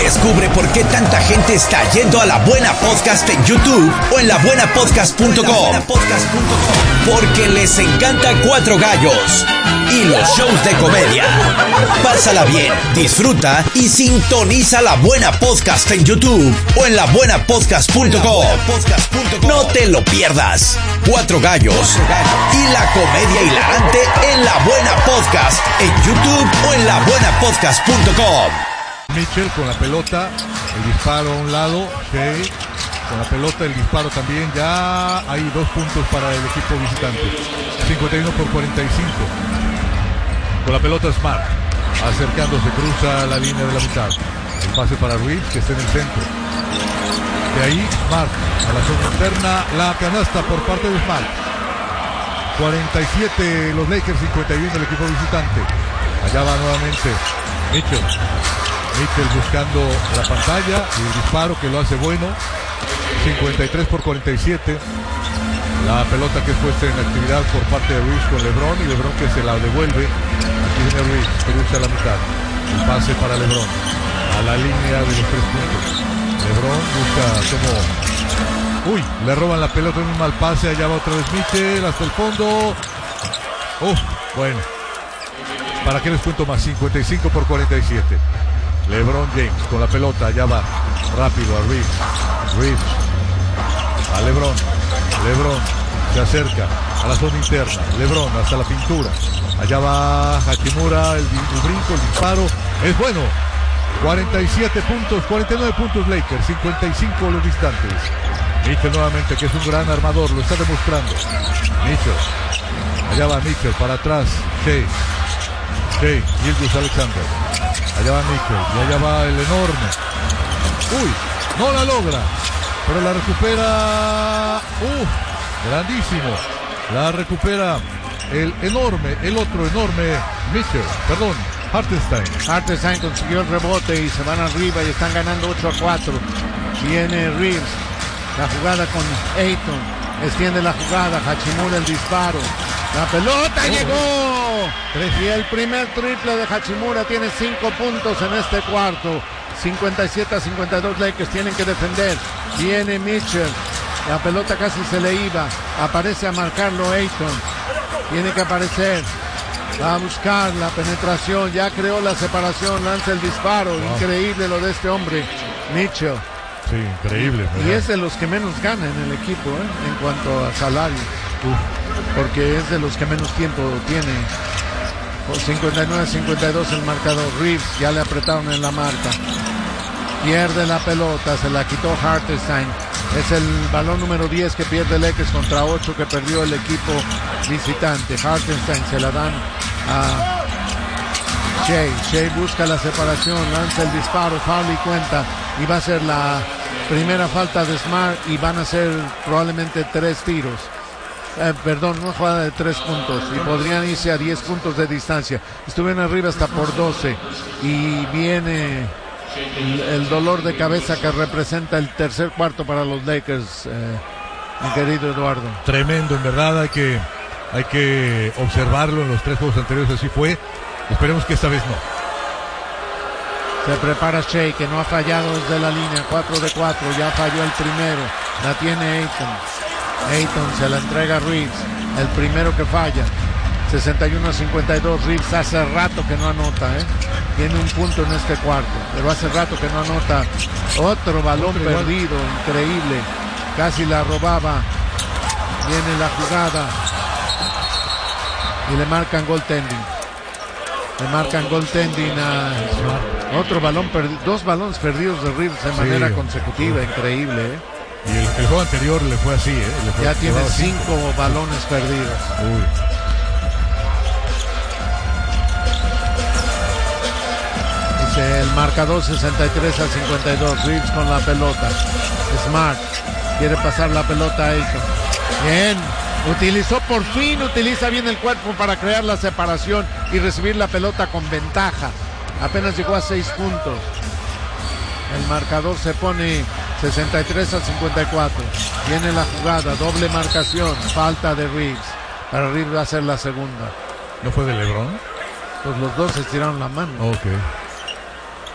Descubre por qué tanta gente está yendo a La Buena Podcast en YouTube o en labuenapodcast.com. Porque les encanta Cuatro Gallos y los shows de comedia. Pásala bien, disfruta y sintoniza La Buena Podcast en YouTube o en labuenapodcast.com. No te lo pierdas. Cuatro Gallos y la comedia hilarante en La Buena Podcast en YouTube o en labuenapodcast.com. Mitchell con la pelota, el disparo a un lado, Shea con la pelota, el disparo también, ya hay 2 puntos para el equipo visitante, 51-45, con la pelota Smart, acercándose, cruza la línea de la mitad, el pase para Ruiz que está en el centro, de ahí Smart, a la zona interna, la canasta por parte de Smart, 47 los Lakers, 51 el equipo visitante, allá va nuevamente Mitchell buscando la pantalla y el disparo que lo hace bueno, 53-47, la pelota que es puesta en actividad por parte de Ruiz con LeBron y LeBron que se la devuelve, aquí viene Ruiz, cruza la mitad, el pase para LeBron, a la línea de los 3 puntos, LeBron busca como, le roban la pelota en un mal pase, allá va otra vez Mitchell, hasta el fondo, bueno, ¿para qué les cuento más? 55-47. LeBron James con la pelota, allá va rápido a Reeves a LeBron se acerca a la zona interna, LeBron hasta la pintura, allá va Hachimura, el brinco, el disparo, es bueno, 47 puntos, 49 puntos Lakers, 55 los distantes. Mitchell nuevamente, que es un gran armador, lo está demostrando. Mitchell, allá va Mitchell, para atrás, Gilgeous Alexander, allá va Mitchell, y allá va el enorme, no la logra, pero la recupera, grandísimo, la recupera el otro enorme Mitchell, Hartenstein consiguió el rebote y se van arriba y están ganando 8-4, viene Reeves, la jugada con Ayton, extiende la jugada, Hachimura el disparo, la pelota llegó, y el primer triple de Hachimura tiene 5 puntos en este cuarto, 57-52 Lakers, tienen que defender, viene Mitchell, la pelota casi se le iba, aparece a marcarlo Ayton, tiene que aparecer, va a buscar la penetración, ya creó la separación, lanza el disparo, increíble lo de este hombre, Mitchell. Sí, increíble. Y es de los que menos gana en el equipo, en cuanto a salario. Porque es de los que menos tiempo tiene. 59-52 el marcador. Reeves ya le apretaron en la marca. Pierde la pelota, se la quitó Hartenstein. Es el balón número 10 que pierde Lakers contra 8 que perdió el equipo visitante. Hartenstein se la dan a Shea busca la separación, lanza el disparo, foul y cuenta. Y va a ser la primera falta de Smart y van a ser probablemente 3 tiros. Una jugada de 3 puntos y podrían irse a 10 puntos de distancia. Estuvieron arriba hasta por 12 y viene el dolor de cabeza que representa el tercer cuarto para los Lakers, mi querido Eduardo. Tremendo, en verdad, hay que observarlo. En los 3 juegos anteriores así fue. Esperemos que esta vez no. Se prepara Shea, que no ha fallado desde la línea, 4 de 4, ya falló el primero, la tiene Ayton se la entrega a Reeves, el primero que falla, 61-52, Reeves hace rato que no anota, tiene un punto en este cuarto, pero hace rato que no anota, otro balón perdido, increíble, casi la robaba, viene la jugada, y le marcan goaltending. a otro balón perdido, 2 balones perdidos de Reeves de manera consecutiva, increíble, Y el juego anterior le fue así, ya tiene 5 balones perdidos. Dice el marcador 63-52, Reeves con la pelota, Smart quiere pasar la pelota a Ayton, bien, utiliza bien el cuerpo para crear la separación y recibir la pelota con ventaja. Apenas llegó a 6 puntos. El marcador se pone 63-54. Viene la jugada, doble marcación, falta de Reeves. Para Reeves va a ser la segunda. ¿No fue de LeBron? Pues los dos estiraron la mano. Ok.